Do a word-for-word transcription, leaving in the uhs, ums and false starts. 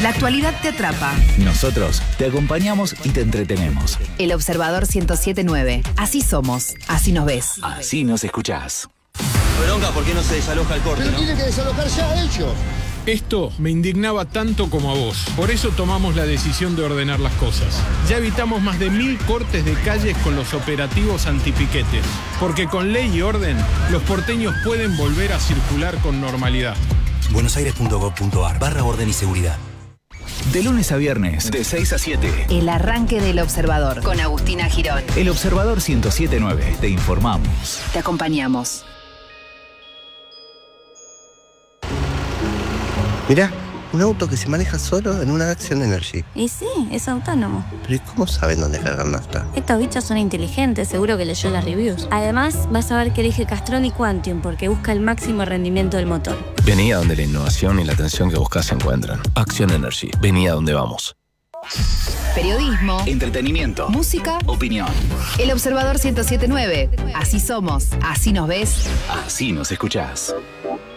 La actualidad te atrapa. Nosotros te acompañamos y te entretenemos. El Observador ciento siete punto nueve. Así somos, así nos ves. Así nos escuchás. Bronca, ¿por qué no se desaloja el corte? Pero ¿no? tienen que desalojar ya ellos. Esto me indignaba tanto como a vos. Por eso tomamos la decisión de ordenar las cosas. Ya evitamos más de mil cortes de calles con los operativos antipiquetes. Porque con ley y orden, los porteños pueden volver a circular con normalidad. buenosaires.gov.ar barra orden y seguridad. De lunes a viernes, de seis a siete. El arranque del Observador con Agustina Girón. El Observador ciento siete punto nueve. Te informamos. Te acompañamos. Mirá, un auto que se maneja solo en una Action Energy. Y sí, es autónomo. Pero ¿y cómo saben dónde cargar nafta? Estos bichos son inteligentes, seguro que leyó las reviews. Además, vas a ver que elige Castrol y Quantium porque busca el máximo rendimiento del motor. Vení a donde la innovación y la atención que buscas se encuentran. Action Energy. Vení a donde vamos. Periodismo, Entretenimiento. música, Opinión. El Observador ciento siete punto nueve. Así somos, así nos ves. Así nos escuchás.